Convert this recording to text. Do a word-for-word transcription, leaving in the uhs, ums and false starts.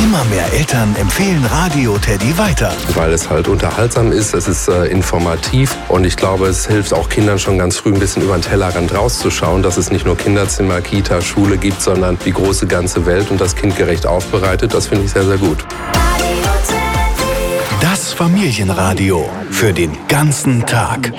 Immer mehr Eltern empfehlen Radio Teddy weiter. Weil es halt unterhaltsam ist, es ist äh, informativ und ich glaube, es hilft auch Kindern schon ganz früh ein bisschen über den Tellerrand rauszuschauen, dass es nicht nur Kinderzimmer, Kita, Schule gibt, sondern die große ganze Welt und das kindgerecht aufbereitet. Das finde ich sehr, sehr gut. Das Familienradio für den ganzen Tag.